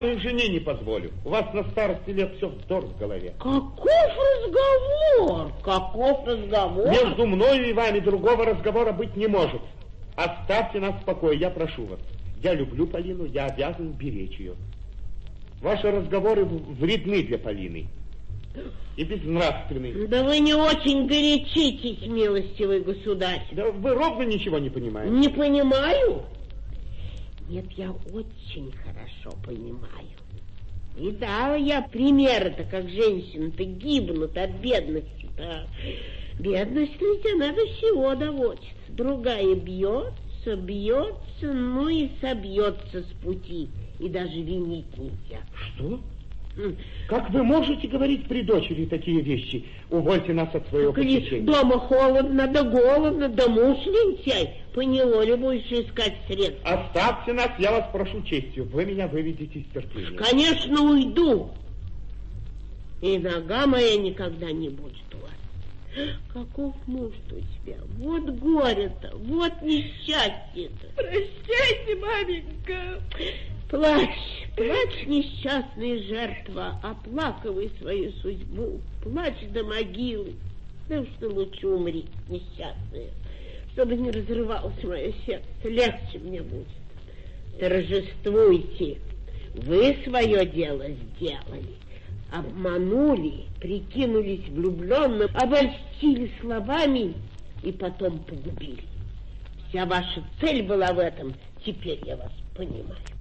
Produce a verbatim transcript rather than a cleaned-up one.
Жене не позволю. У вас на старости лет все вздор в голове. Каков разговор? Каков разговор? Между мною и вами другого разговора быть не может. Оставьте нас в покое, я прошу вас. Я люблю Полину, я обязан беречь ее. Ваши разговоры вредны для Полины и безнравственны. Да вы не очень горячитесь, милостивый государь. Да вы ровно ничего не понимаете. Не понимаю? Нет, я очень хорошо понимаю. Видала я примеры-то, как женщины-то гибнут от бедности-то. Бедность ведь она до всего доводится. Другая бьется, бьется, ну и собьется с пути. И даже винить нельзя. Что? Как вы можете говорить при дочери такие вещи? Увольте нас от своего посещения. Дома холодно, да голодно, да муж лентяй. Поневоле будешь искать средства. Оставьте нас, я вас прошу честью. Вы меня выведете из терпения. Конечно, уйду. И нога моя никогда не будет у вас. Каков муж у тебя? Вот горе-то, вот несчастье-то. Прощайте, маменька. Плачь, плачь, несчастная жертва, оплакивай свою судьбу, плачь до могилы. Да уж ты лучше умри, несчастная, чтобы не разрывалось мое сердце, легче мне будет. Торжествуйте, вы свое дело сделали, обманули, прикинулись влюбленным, обольстили словами и потом погубили. Вся ваша цель была в этом, теперь я вас понимаю.